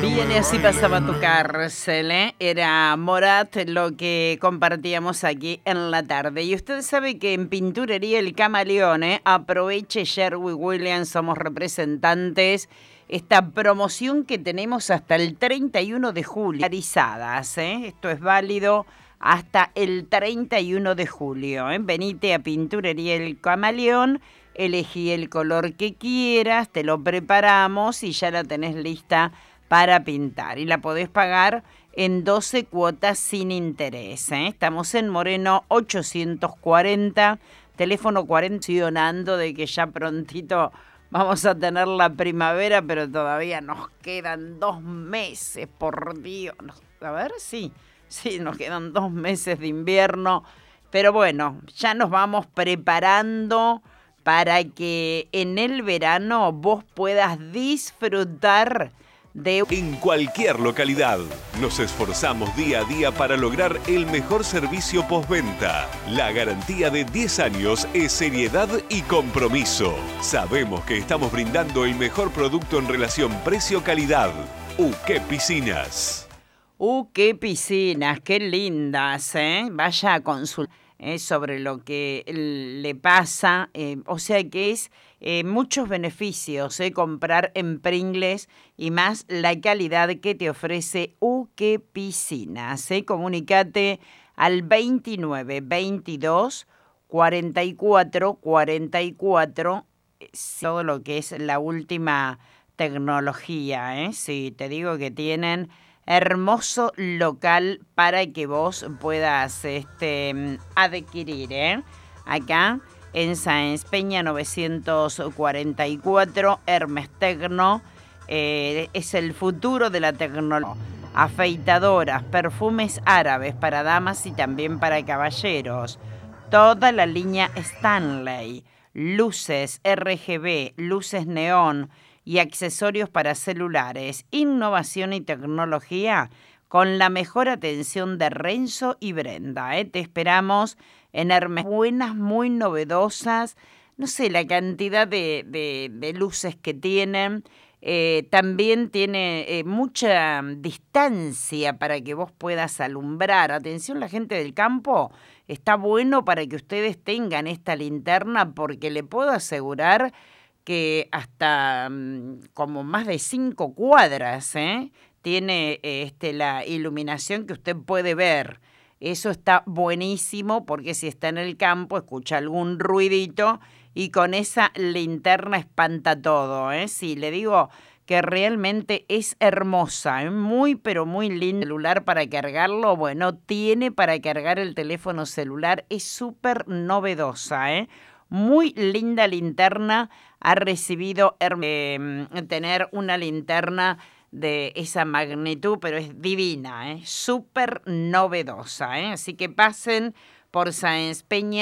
Bien, y así pasaba tu cárcel, ¿eh? Era Morat lo que compartíamos aquí en la tarde. Y usted sabe que en Pinturería El Camaleón, aproveche Sherwin Williams, somos representantes. Esta promoción que tenemos hasta el 31 de julio. Esto es válido hasta el 31 de julio. Venite a Pinturería El Camaleón, elegí el color que quieras, te lo preparamos y ya la tenés lista para pintar. Y la podés pagar en 12 cuotas sin interés. Estamos en Moreno 840, teléfono 40, de que ya prontito vamos a tener la primavera, pero todavía nos quedan 2 meses, por Dios. A ver, sí, nos quedan 2 meses de invierno, pero bueno, ya nos vamos preparando para que en el verano vos puedas disfrutar en cualquier localidad. Nos esforzamos día a día para lograr el mejor servicio postventa. La garantía de 10 años es seriedad y compromiso. Sabemos que estamos brindando el mejor producto en relación precio-calidad. Qué piscinas. Qué piscinas, qué lindas, Vaya a consultar sobre lo que le pasa, o sea que es muchos beneficios comprar en Pringles y más la calidad que te ofrece qué piscinas. Comunicate al 29 22 44 44, todo lo que es la última tecnología, Sí, te digo que tienen hermoso local para que vos puedas adquirir, acá en Sáenz Peña 944, Hermes Tecno, es el futuro de la tecnología. Afeitadoras, perfumes árabes para damas y también para caballeros. Toda la línea Stanley, luces RGB, luces neón y accesorios para celulares, innovación y tecnología con la mejor atención de Renzo y Brenda. Te esperamos en Hermes. Buenas, muy novedosas. No sé, la cantidad de luces que tienen. También tiene mucha distancia para que vos puedas alumbrar. Atención, la gente del campo, está bueno para que ustedes tengan esta linterna porque le puedo asegurar que hasta como más de 5 cuadras tiene la iluminación que usted puede ver. Eso está buenísimo porque si está en el campo escucha algún ruidito y con esa linterna espanta todo. Sí, le digo que realmente es hermosa, muy pero muy lindo. Celular para cargarlo, bueno, tiene para cargar el teléfono celular, es súper novedosa, muy linda linterna. Ha recibido tener una linterna de esa magnitud, pero es divina, súper novedosa, así que pasen por Sáenz Peña